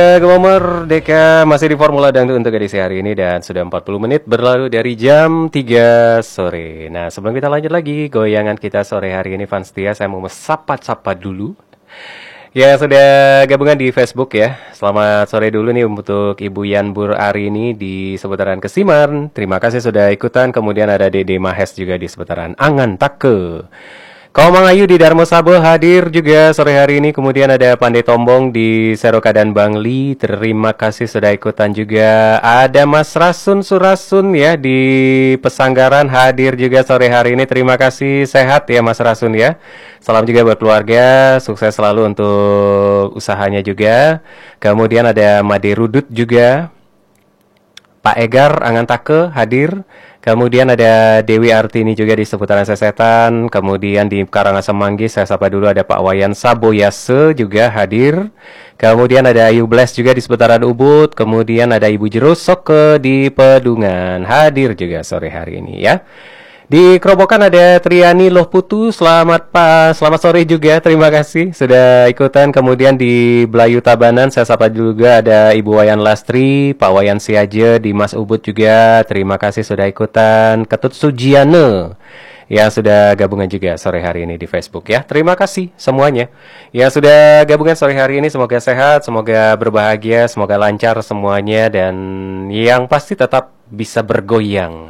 Merdeka masih di Formula Dangdut untuk edisi hari ini dan sudah 40 menit berlalu dari jam 3 sore. Nah, sebelum kita lanjut lagi goyangan kita sore hari ini fans setia, saya mau sapa-sapa dulu. Ya, sudah gabungan di Facebook ya. Selamat sore dulu nih untuk Ibu Yanbur Arini di seputaran Kesiman. Terima kasih sudah ikutan. Kemudian ada Dede Mahes juga di seputaran Angan Take. Komang Ayu di Darmo Sabo hadir juga sore hari ini. Kemudian ada Pandai Tombong di Seroka dan Bangli. Terima kasih sudah ikutan juga. Ada Mas Rasun Surasun ya di Pesanggaran hadir juga sore hari ini. Terima kasih, sehat ya Mas Rasun ya. Salam juga buat keluarga. Sukses selalu untuk usahanya juga. Kemudian ada Made Rudut juga. Pak Egar Angantake hadir. Kemudian ada Dewi Artini juga di seputaran Sesetan. Kemudian di Karangasem Manggis, saya sapa dulu ada Pak Wayan Saboyase juga hadir. Kemudian ada Ayu Bles juga di seputaran Ubud. Kemudian ada Ibu Jerosok di Pedungan hadir juga sore hari ini ya. Di Kerobokan ada Triani Loh Putu, selamat sore juga, terima kasih sudah ikutan. Kemudian di Belayu Tabanan, saya sapa juga ada Ibu Wayan Lastri, Pak Wayan Siaje di Mas Ubud juga, terima kasih sudah ikutan. Ketut Sujiane yang sudah gabungan juga sore hari ini di Facebook ya, terima kasih semuanya. Yang sudah gabungan sore hari ini semoga sehat, semoga berbahagia, semoga lancar semuanya, dan yang pasti tetap bisa bergoyang.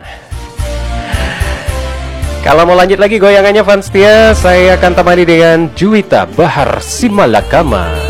Kalau mau lanjut lagi goyangannya fans setia, saya akan temani dengan Juwita Bahar Simalakama.